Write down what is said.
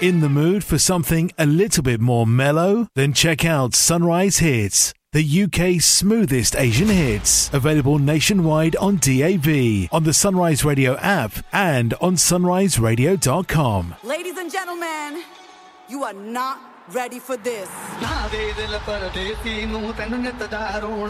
In the mood for something a little bit more mellow? Then check out Sunrise Hits, the UK's smoothest Asian hits. Available nationwide on DAB, on the Sunrise Radio app, and on sunriseradio.com. Ladies and gentlemen, you are not ready for this.